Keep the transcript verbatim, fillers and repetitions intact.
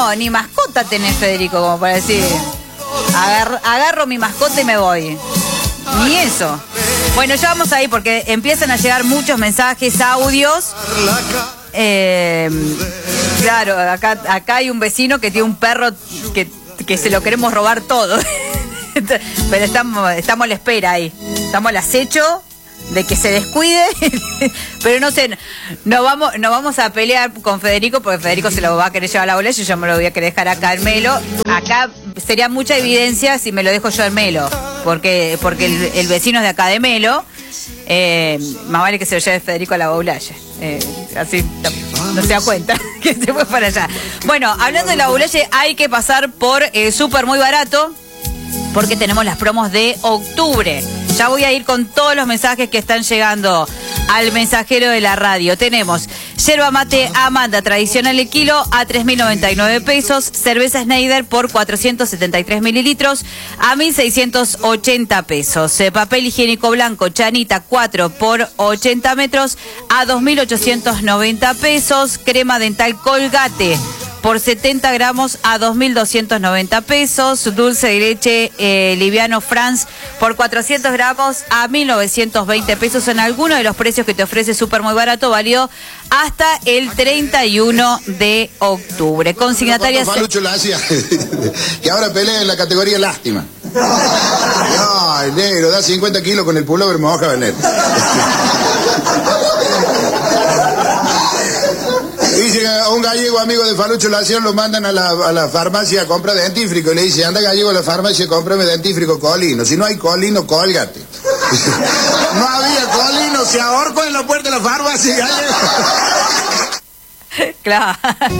no, ni mascota tenés, Federico, como para decir, agarro, agarro mi mascota y me voy. Ni eso. Bueno, ya vamos ahí porque empiezan a llegar muchos mensajes, audios. Eh, claro, acá, acá hay un vecino que tiene un perro que, que se lo queremos robar todo. Pero estamos, estamos a la espera ahí. Estamos al acecho de que se descuide. Pero no sé, no vamos, no vamos a pelear con Federico porque Federico se lo va a querer llevar a la bola y yo me lo voy a querer dejar acá en Melo. Acá sería mucha evidencia si me lo dejo yo en Melo. Porque, porque el, el vecino es de acá de Melo. Eh, más vale que se lo lleve Federico a la Baulaye. Eh, así no se da cuenta que se fue para allá. Bueno, hablando de la Baulaye, hay que pasar por eh, Súper Muy Barato porque tenemos las promos de octubre. Ya voy a ir con todos los mensajes que están llegando al mensajero de la radio. Tenemos yerba mate Amanda tradicional el kilo a tres mil noventa y nueve pesos, cerveza Schneider por cuatrocientos setenta y tres mililitros a mil seiscientos ochenta pesos, eh, papel higiénico blanco Chanita cuatro por ochenta metros a dos mil ochocientos noventa pesos, crema dental Colgate por setenta gramos a dos mil doscientos noventa pesos, dulce de leche eh, liviano France por cuatrocientos gramos a mil novecientos veinte pesos. Son algunos de los precios que te ofrece Súper Muy Barato, válido hasta el treinta y uno de octubre. Consignataria... Falucho la hacía, que ahora pelea en la categoría lástima. Ay, negro, da cincuenta kilos con el pullover, me vas a vender. Dice a un gallego amigo de Falucho Lación lo mandan a la, a la farmacia a comprar dentífrico y le dice, anda gallego a la farmacia y cómprame dentífrico Colino. Si no hay Colino, Colgate. No había Colino, se ahorcó en la puerta de la farmacia, gallego. Claro.